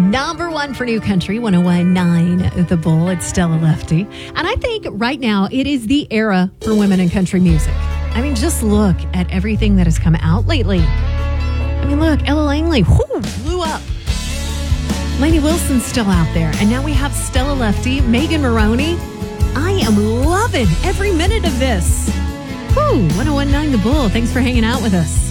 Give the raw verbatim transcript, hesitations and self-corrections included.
Number one for New Country, one oh one point nine The Bull. It's Stella Lefty. And I think right now it is the era for women in country music. I mean, just look at everything that has come out lately. I mean, look, Ella Langley, whoo, blew up. Lainey Wilson's still out there. And now we have Stella Lefty, Megan Moroney. I am loving every minute of this. Whoo, one oh one point nine The Bull. Thanks for hanging out with us.